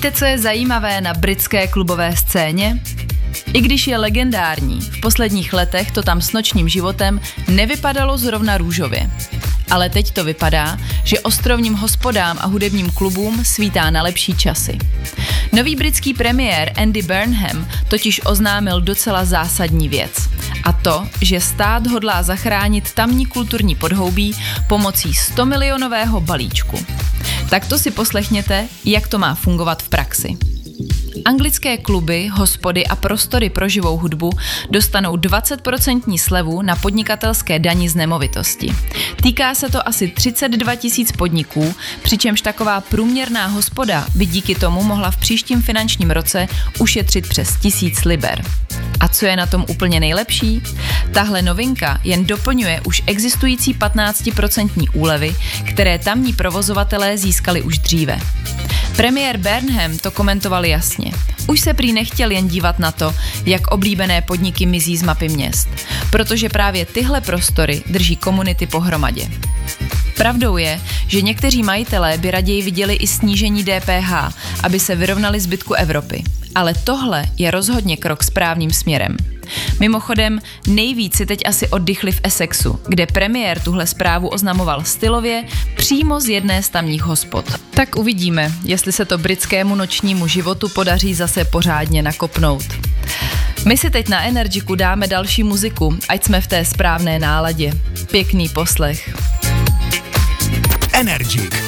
Víte, co je zajímavé na britské klubové scéně? I když je legendární, v posledních letech to tam s nočním životem nevypadalo zrovna růžově. Ale teď to vypadá, že ostrovním hospodám a hudebním klubům svítá na lepší časy. Nový britský premiér Andy Burnham totiž oznámil docela zásadní věc. A to, že stát hodlá zachránit tamní kulturní podhoubí pomocí 100 milionového balíčku. Tak to si poslechněte, jak to má fungovat v praxi. Anglické kluby, hospody a prostory pro živou hudbu dostanou 20% slevu na podnikatelské dani z nemovitosti. Týká se to asi 32 000 podniků, přičemž taková průměrná hospoda by díky tomu mohla v příštím finančním roce ušetřit přes 1000 liber. A co je na tom úplně nejlepší? Tahle novinka jen doplňuje už existující 15% úlevy, které tamní provozovatelé získali už dříve. Premiér Burnham to komentoval jasně. Už se prý nechtěl jen dívat na to, jak oblíbené podniky mizí z mapy měst, protože právě tyhle prostory drží komunity pohromadě. Pravdou je, že někteří majitelé by raději viděli i snížení DPH, aby se vyrovnali zbytku Evropy. Ale tohle je rozhodně krok správným směrem. Mimochodem, nejvíc si teď asi oddychli v Essexu, kde premiér tuhle zprávu oznamoval stylově přímo z jedné z tamních hospod. Tak uvidíme, jestli se to britskému nočnímu životu podaří zase pořádně nakopnout. My si teď na Energiku dáme další muziku, ať jsme v té správné náladě. Pěkný poslech. Energik.